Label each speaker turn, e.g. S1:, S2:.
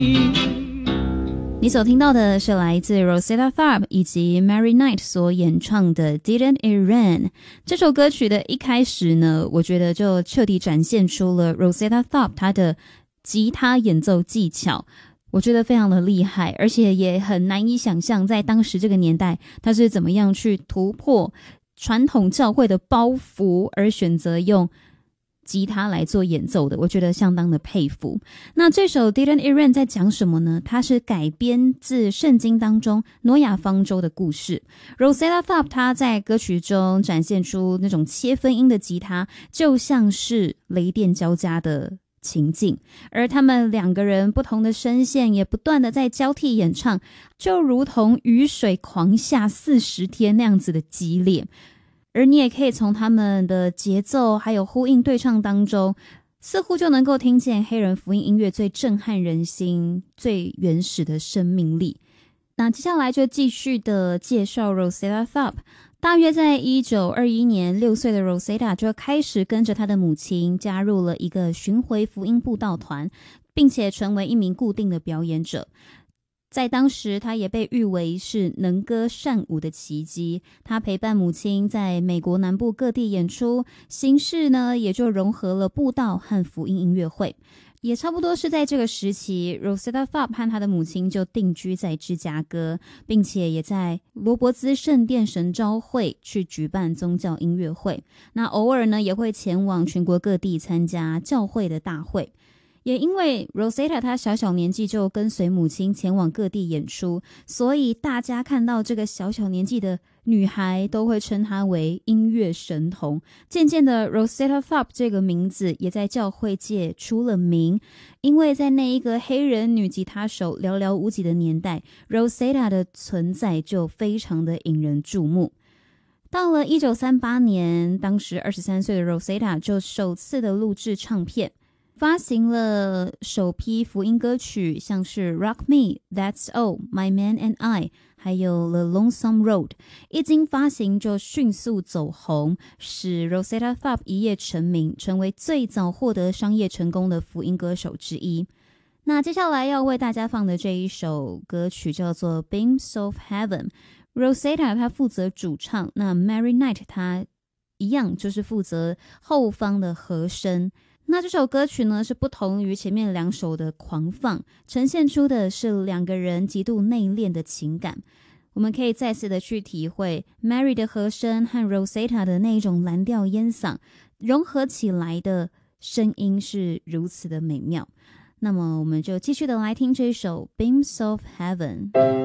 S1: 你所听到的是来自 Rosetta Tharpe 以及 Mary Knight 所演唱的 Didn't It Rain。 这首歌曲的一开始呢，我觉得就彻底展现出了 Rosetta Tharpe 她的吉他演奏技巧，我觉得非常的厉害，而且也很难以想象在当时这个年代她是怎么样去突破传统教会的包袱，而选择用吉他来做演奏的，我觉得相当的佩服。那这首 Didn't It Rain 在讲什么呢？它是改编自圣经当中挪亚方舟的故事。 Rosetta Tharpe 她在歌曲中展现出那种切分音的吉他，就像是雷电交加的情境，而他们两个人不同的声线也不断的在交替演唱，就如同雨水狂下40天那样子的激烈。而你也可以从他们的节奏还有呼应对唱当中，似乎就能够听见黑人福音音乐最震撼人心最原始的生命力。那接下来就继续的介绍 Rosetta Tharpe。 大约在1921年，6岁的 Rosetta 就开始跟着她的母亲加入了一个巡回福音布道团，并且成为一名固定的表演者。在当时，他也被誉为是能歌善舞的奇迹。他陪伴母亲在美国南部各地演出，形式呢也就融合了布道和福音音乐会。也差不多是在这个时期， Rosetta Tharpe 和他的母亲就定居在芝加哥，并且也在罗伯兹圣殿神召会去举办宗教音乐会。那偶尔呢也会前往全国各地参加教会的大会。也因为 Rosetta 她小小年纪就跟随母亲前往各地演出，所以大家看到这个小小年纪的女孩都会称她为音乐神童。渐渐的 Rosetta Tharpe 这个名字也在教会界出了名，因为在那一个黑人女吉他手寥寥无几的年代， Rosetta 的存在就非常的引人注目。到了1938年，当时23岁的 Rosetta 就首次的录制唱片，发行了首批福音歌曲，像是 Rock Me, That's All, My Man and I， 还有 The Lonesome Road。 一经发行就迅速走红，使 Rosetta Tharpe 一夜成名，成为最早获得商业成功的福音歌手之一。那接下来要为大家放的这一首歌曲叫做 Beams of Heaven。 Rosetta 她负责主唱，那 Mary Knight 她一样就是负责后方的和声。那这首歌曲呢，是不同于前面两首的狂放，呈现出的是两个人极度内敛的情感。我们可以再次的去体会 Mary 的和声和 Rosetta 的那种蓝调烟嗓融合起来的声音是如此的美妙。那么我们就继续的来听这首 Beams of Heaven。